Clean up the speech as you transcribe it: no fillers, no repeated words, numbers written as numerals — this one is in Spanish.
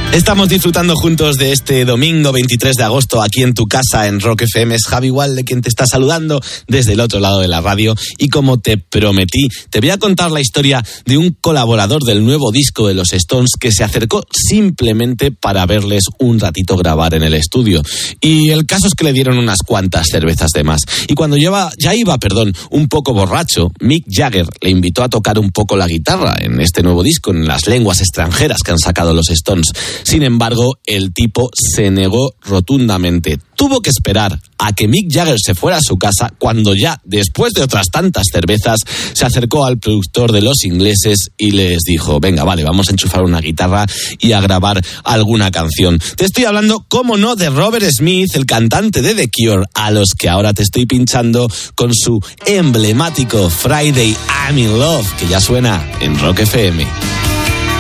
Estamos disfrutando juntos de este domingo 23 de agosto aquí en tu casa en Rock FM. Es Javi Walde quien te está saludando desde el otro lado de la radio. Y como te prometí, te voy a contar la historia de un colaborador del nuevo disco de los Stones que se acercó simplemente para verles un ratito grabar en el estudio. Y el caso es que le dieron unas cuantas cervezas de más. Y cuando ya iba un poco borracho, Mick Jagger le invitó a tocar un poco la guitarra en este nuevo disco, en las lenguas extranjeras que han sacado los Stones. Sin embargo, el tipo se negó rotundamente. Tuvo que esperar a que Mick Jagger se fuera a su casa cuando ya, después de otras tantas cervezas, se acercó al productor de los ingleses y les dijo: venga, vale, vamos a enchufar una guitarra y a grabar alguna canción. Te estoy hablando, cómo no, de Robert Smith, el cantante de The Cure, a los que ahora te estoy pinchando con su emblemático Friday I'm in Love, que ya suena en Rock FM.